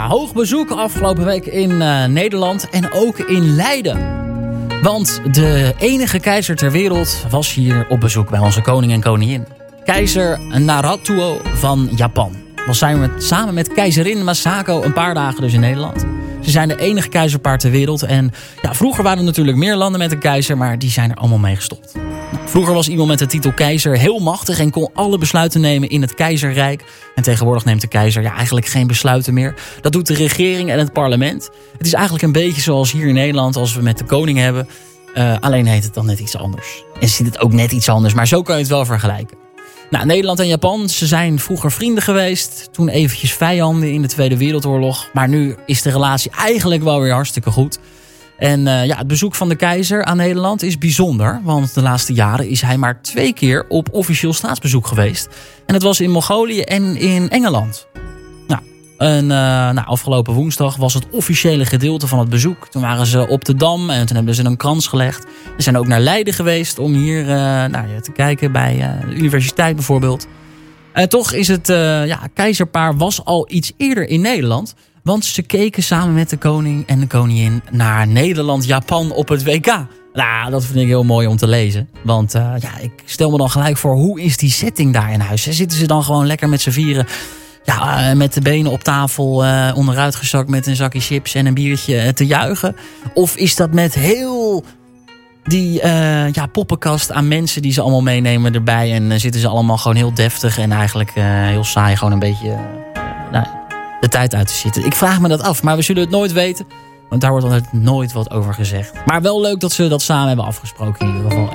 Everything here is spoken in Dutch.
Ja, hoog bezoek afgelopen week in Nederland en ook in Leiden. Want de enige keizer ter wereld was hier op bezoek bij onze koning en koningin. Keizer Naruhito van Japan. Was samen met keizerin Masako een paar dagen dus in Nederland. Ze zijn de enige keizerpaar ter wereld. En ja, vroeger waren er natuurlijk meer landen met een keizer, maar die zijn er allemaal mee gestopt. Vroeger was iemand met de titel keizer heel machtig en kon alle besluiten nemen in het keizerrijk. En tegenwoordig neemt de keizer eigenlijk geen besluiten meer. Dat doet de regering en het parlement. Het is eigenlijk een beetje zoals hier in Nederland als we met de koning hebben. Alleen heet het dan net iets anders. En ziet het ook net iets anders, maar zo kan je het wel vergelijken. Nou, Nederland en Japan, ze zijn vroeger vrienden geweest. Toen eventjes vijanden in de Tweede Wereldoorlog. Maar nu is de relatie eigenlijk wel weer hartstikke goed. En het bezoek van de keizer aan Nederland is bijzonder. Want de laatste jaren is hij maar 2 keer op officieel staatsbezoek geweest. En dat was in Mongolië en in Engeland. Afgelopen woensdag was het officiële gedeelte van het bezoek. Toen waren ze op de Dam en toen hebben ze een krans gelegd. Ze zijn ook naar Leiden geweest om hier te kijken bij de universiteit bijvoorbeeld. Toch is het keizerpaar was al iets eerder in Nederland. Want ze keken samen met de koning en de koningin naar Nederland-Japan op het WK. Nou, dat vind ik heel mooi om te lezen. Want ik stel me dan gelijk voor, hoe is die setting daar in huis? Zitten ze dan gewoon lekker met z'n vieren... Ja, met de benen op tafel, onderuitgezakt met een zakje chips en een biertje te juichen? Of is dat met heel die poppenkast aan mensen die ze allemaal meenemen erbij en zitten ze allemaal gewoon heel deftig en eigenlijk heel saai gewoon een beetje de tijd uit te zitten? Ik vraag me dat af, maar we zullen het nooit weten, want daar wordt altijd nooit wat over gezegd. Maar wel leuk dat ze dat samen hebben afgesproken in ieder geval.